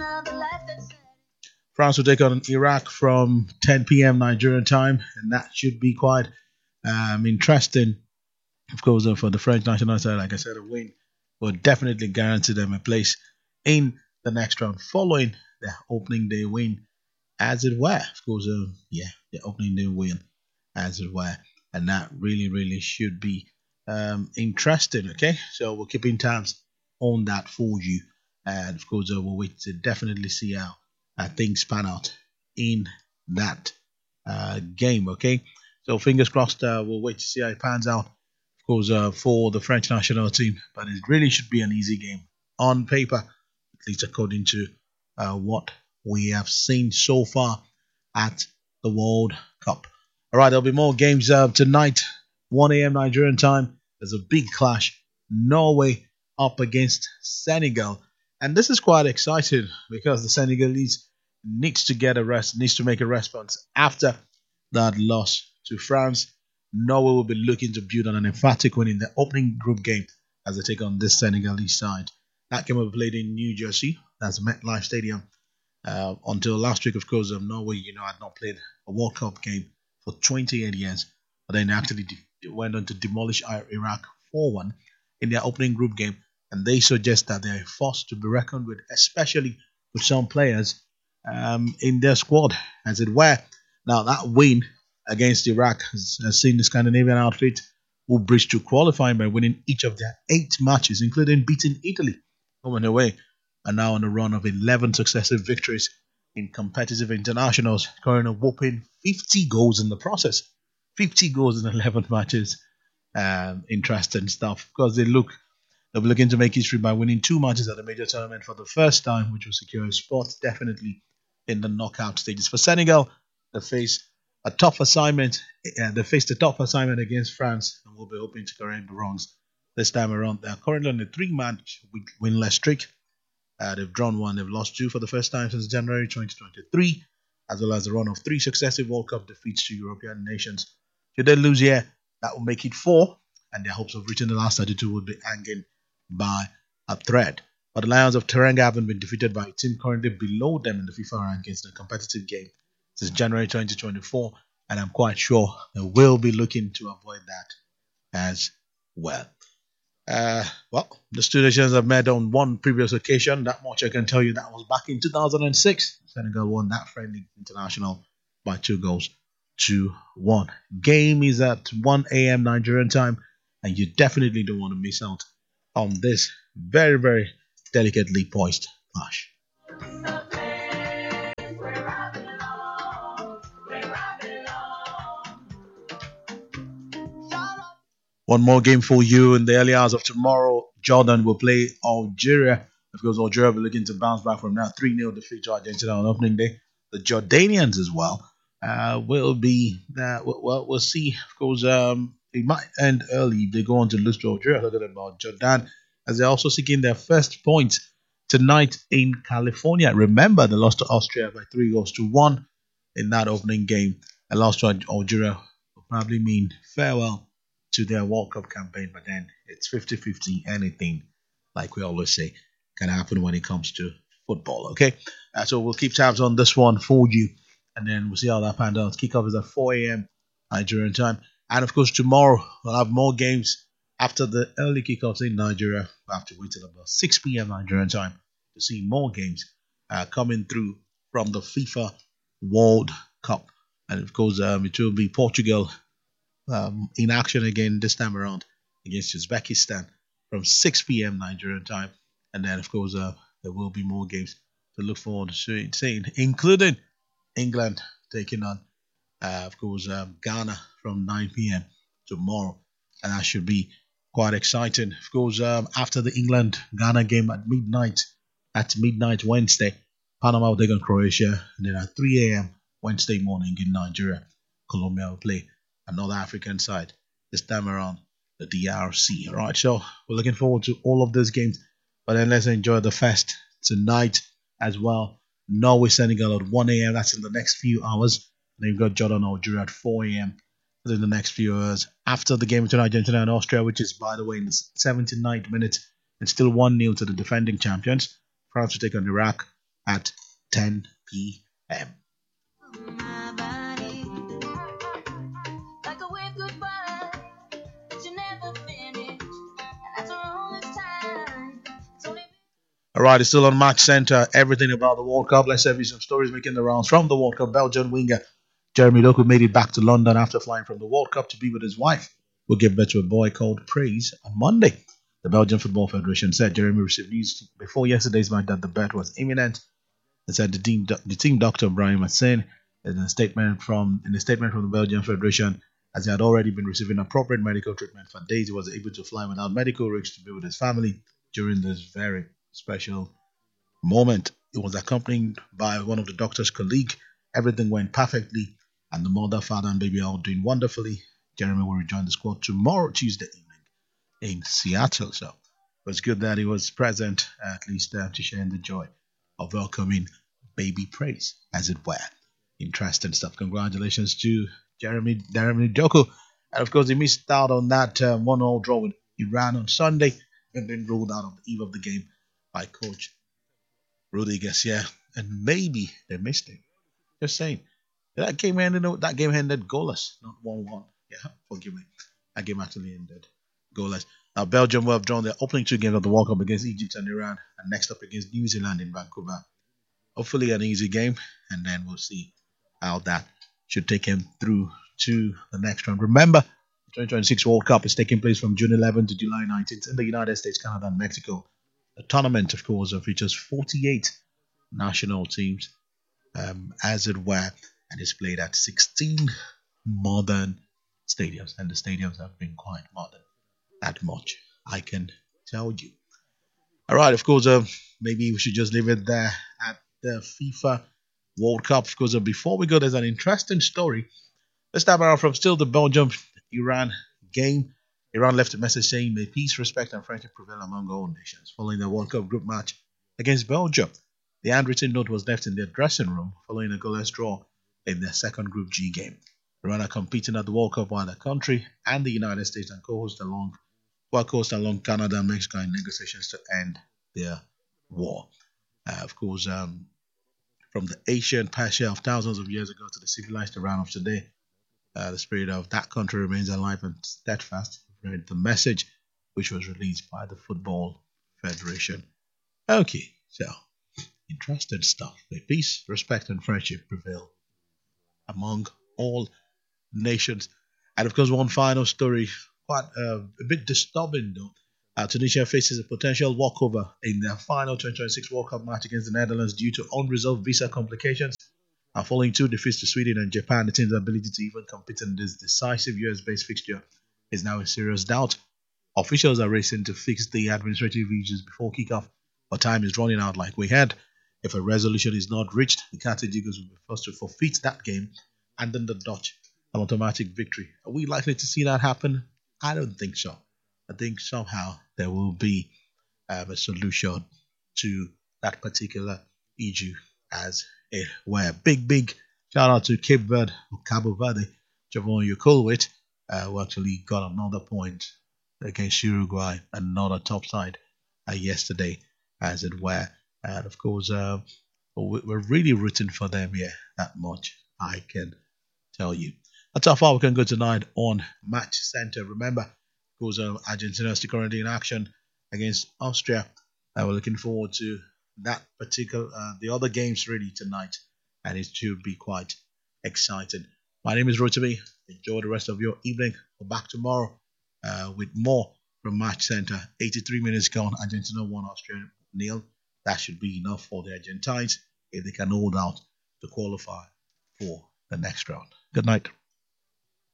France will take on Iraq from 10 p.m. Nigerian time, and that should be quite interesting. Of course, for the French national side, like I said, a win will definitely guarantee them a place in the next round following their opening day win, as it were. Of course, the opening day win, as it were, and that really should be interesting. Okay, so we're keeping tabs on that for you, and of course, we'll wait to definitely see how things pan out in that game. Okay, so fingers crossed. We'll wait to see how it pans out. Of course, for the French national team, but it really should be an easy game on paper, at least according to what we have seen so far at the World Cup. All right, there'll be more games tonight, 1 a.m. Nigerian time. There's a big clash. Norway up against Senegal. And this is quite exciting because the Senegalese needs to get a rest, needs to make a response after that loss to France. Norway will be looking to build on an emphatic win in the opening group game as they take on this Senegalese side. That game will be played in New Jersey. That's MetLife Stadium. Until last week, of course, Norway, had not played a World Cup game for 28 years. But then actually went on to demolish Iraq 4-1 in their opening group game. And they suggest that they're forced to be reckoned with, especially with some players in their squad, as it were. Now, that win against Iraq has seen the Scandinavian outfit who bridged to qualifying by winning each of their 8 matches, including beating Italy home and away, and now on a run of 11 successive victories in competitive internationals, scoring a whopping 50 goals in the process. 50 goals in 11 matches. Interesting stuff, because they'll be looking to make history by winning 2 matches at the major tournament for the first time, which will secure a spot definitely in the knockout stages. For Senegal, they faced a tough assignment against France, and will be hoping to correct the wrongs this time around. They are currently on a 3-match winless streak. They've drawn 1, they've lost 2 for the first time since January 2023, as well as a run of 3 successive World Cup defeats to European nations. Should they lose here, that will make it 4, and their hopes of reaching the last 32 would be hanging by a thread. But the Lions of Teranga haven't been defeated by a team currently below them in the FIFA rankings in a competitive game since January 2024, and I'm quite sure they will be looking to avoid that as well. The two nations have met on one previous occasion. That much I can tell you. That was back in 2006. Senegal won that friendly international by 2 goals to 1. Game is at 1 a.m. Nigerian time, and you definitely don't want to miss out on this very delicately poised clash. One more game for you in the early hours of tomorrow. Jordan will play Algeria. Of course, Algeria will be looking to bounce back from that 3-0 defeat to Argentina on opening day. The Jordanians as well will be. We'll see. Of course, it might end early if they go on to lose to Algeria. Talking about Jordan, as they're also seeking their first points tonight in California. Remember, they lost to Austria by 3 goals to 1 in that opening game. A loss to Algeria will probably mean farewell to their World Cup campaign, but then it's 50-50. Anything, like we always say, can happen when it comes to football. Okay, so we'll keep tabs on this one for you, and then we'll see how that pans out. Kickoff is at 4 a.m. Nigerian time, and of course tomorrow we'll have more games after the early kickoffs in Nigeria. We'll have to wait till about 6 p.m. Nigerian time to see more games coming through from the FIFA World Cup, and of course it will be Portugal in action again this time around against Uzbekistan from 6 p.m. Nigerian time. And then, of course, there will be more games to look forward to seeing, including England taking on, Ghana from 9 p.m. tomorrow. And that should be quite exciting. Of course, after the England-Ghana game at midnight Wednesday, Panama will take on Croatia. And then at 3 a.m. Wednesday morning in Nigeria, Colombia will play another African side, this time around the DRC. All right, so we're looking forward to all of those games, but then let's enjoy the fest tonight as well. Norway Senegal at 1 a.m. That's in the next few hours. And then you've got Jordan Algeria at 4 a.m. in the next few hours. After the game between Argentina and Austria, which is, by the way, in the 79th minute, it's still 1-0 to the defending champions. France will take on Iraq at 10 p.m. All right, it's still on Match Center. Everything about the World Cup. Let's have you some stories making the rounds from the World Cup. Belgian winger Jeremy Doku made it back to London after flying from the World Cup to be with his wife, who gave birth to a boy called Praise on Monday. The Belgian Football Federation said Jeremy received news before yesterday's match that the birth was imminent. They said the team doctor Brian Massin in a statement from the Belgian Federation, as he had already been receiving appropriate medical treatment for days, he was able to fly without medical risks to be with his family during this very special moment. It was accompanied by one of the doctor's colleagues. Everything went perfectly, and the mother, father, and baby are all doing wonderfully. Jeremy will rejoin the squad tomorrow, Tuesday evening, in Seattle. So it was good that he was present, at least to share in the joy of welcoming baby Praise, as it were. Interesting stuff. Congratulations to Jeremy Doku. And of course, he missed out on that 1-1 draw with Iran on Sunday, and then ruled out on the eve of the game by coach Rudy Garcia. And maybe they missed him. Just saying. That game ended goalless, not 1-1. Yeah, forgive me. That game actually ended goalless. Now, Belgium will have drawn their opening two games of the World Cup against Egypt and Iran, and next up against New Zealand in Vancouver. Hopefully an easy game, and then we'll see how that should take him through to the next round. Remember, the 2026 World Cup is taking place from June 11th to July 19th in the United States, Canada, and Mexico. The tournament, of course, features 48 national teams, as it were, and is played at 16 modern stadiums, and the stadiums have been quite modern. That much I can tell you. All right, of course, maybe we should just leave it there at the FIFA World Cup. Of course, before we go, there's an interesting story. Let's start around from still the Belgium-Iran game. Iran left a message saying, "May peace, respect, and friendship prevail among all nations," following the World Cup group match against Belgium. The handwritten note was left in their dressing room following a goalless draw in their second Group G game. Iran are competing at the World Cup while the country and the United States and co-host along Canada and Mexico in negotiations to end their war. Of course, from the ancient Persia of thousands of years ago to the civilized Iran of today, the spirit of that country remains alive and steadfast. Read the message, which was released by the Football Federation. Okay, so interesting stuff. May peace, respect, and friendship prevail among all nations. And of course, one final story, quite a bit disturbing though. Tunisia faces a potential walkover in their final 2026 World Cup match against the Netherlands due to unresolved visa complications. Following two defeats to Sweden and Japan, the team's ability to even compete in this decisive US-based fixture is now in serious doubt. Officials are racing to fix the administrative issues before kickoff, but time is running out like we had. If a resolution is not reached, the Carthage Eagles will be forced to forfeit that game, and then the Dutch an automatic victory. Are we likely to see that happen? I don't think so. I think somehow there will be a solution to that particular issue, as it were. Big shout out to Cape Verde or Cabo Verde, Javon Yukulwit, who actually got another point against Uruguay, another top side yesterday, as it were. And of course, we're really rooting for them here. That much I can tell you. That's how far we can go tonight on Match Center. Remember, of course, Argentina is currently in action against Austria. We're looking forward to that particular, the other games really tonight, and it should be quite exciting. My name is Rotimi. Enjoy the rest of your evening. We're back tomorrow with more from Match Center. 83 minutes gone. Argentina 1, Austria 0. That should be enough for the Argentines if they can hold out to qualify for the next round. Good night.